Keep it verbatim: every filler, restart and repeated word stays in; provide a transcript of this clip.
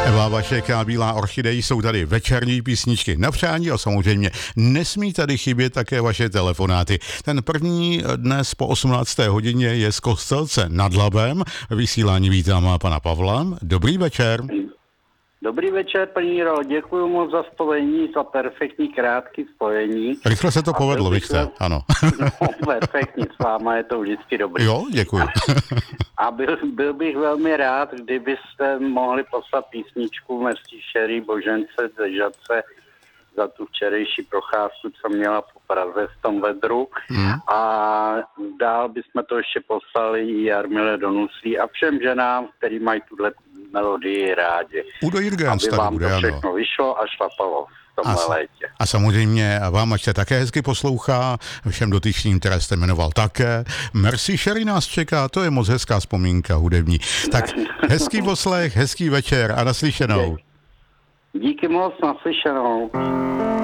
Eva Vašek a Bílá orchidej jsou tady večerní písničky na přání a samozřejmě nesmí tady chybět také vaše telefonáty. Ten první dnes po osmnácté hodině je z Kostelce nad Labem. Vysílání vítám pana Pavla. Dobrý večer. Dobrý večer, paní Jiro. Děkuji moc za spojení, za perfektní krátký spojení. Rychle se to a povedlo, víte, ano. No, perfektní, s váma je to vždycky dobrý. Jo, děkuji. A byl, byl bych velmi rád, kdybyste mohli poslat písničku Merci Chérie Božence ze Žadce za tu včerejší procházku, co měla po Praze v tom vedru. Hmm. A dál bychom to ještě poslali i Jarmile Donuslí a všem ženám, který mají tuhle melodii rádi. Udo Jürgens tady bude, ano. Aby vám to všechno ano. vyšlo a šlapalo v tomhle a, létě. A samozřejmě vám, ať se také hezky poslouchá, všem dotyčným, které jste jmenoval také. Merci Chérie nás čeká, to je moc hezká vzpomínka hudební. Tak hezký poslech, hezký večer a naslyšenou. Díky moc, naslyšenou.